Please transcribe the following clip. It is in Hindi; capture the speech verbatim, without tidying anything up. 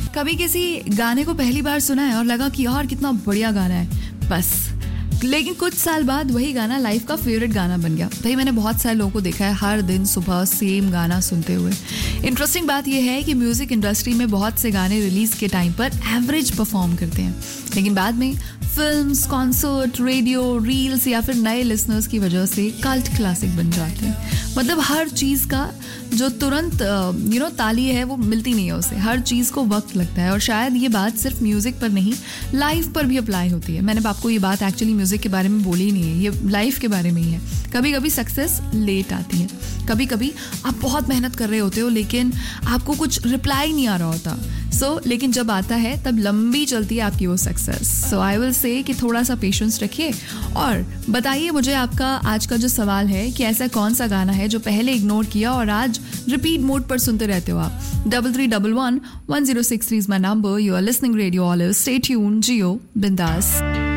कभी किसी गाने को पहली बार सुना है और लगा कि यार कितना बढ़िया गाना है, बस लेकिन कुछ साल बाद वही गाना लाइफ का फेवरेट गाना बन गया। भाई मैंने बहुत सारे लोगों को देखा है हर दिन सुबह सेम गाना सुनते हुए। इंटरेस्टिंग बात यह है कि म्यूजिक इंडस्ट्री में बहुत से गाने रिलीज के टाइम पर एवरेज परफॉर्म करते हैं, लेकिन बाद में फिल्म्स, कॉन्सर्ट, रेडियो, रील्स या फिर नए लिसनर्स की वजह से कल्ट क्लासिक बन जाते हैं। मतलब हर चीज़ का जो तुरंत यू नो ताली है वो मिलती नहीं है उसे, हर चीज़ को वक्त लगता है। और शायद ये बात सिर्फ म्यूज़िक पर नहीं लाइफ पर भी अप्लाई होती है। मैंने आपको ये बात एक्चुअली म्यूज़िक के बारे में बोली ही नहीं है, ये लाइफ के बारे में ही है। कभी कभी सक्सेस लेट आती है, कभी कभी आप बहुत मेहनत कर रहे होते हो लेकिन आपको कुछ रिप्लाई नहीं आ रहा होता। सो so, लेकिन जब आता है तब लंबी चलती है आपकी वो success. So I will say कि थोड़ा सा पेशेंस रखिए और बताइए मुझे आपका आज का जो सवाल है कि ऐसा कौन सा गाना है जो पहले इग्नोर किया और आज रिपीट मोड पर सुनते रहते हो आप। Double three double one one zero six three is my number. You are listening radio olive. Stay tuned, जियो बिंदास।